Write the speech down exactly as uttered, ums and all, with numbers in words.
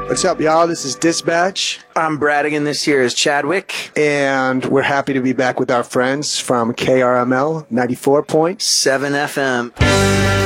What's up, y'all? This is Dispatch. I'm Bradigan. This year is Chadwick. And we're happy to be back with our friends from K R M L ninety-four point seven F M.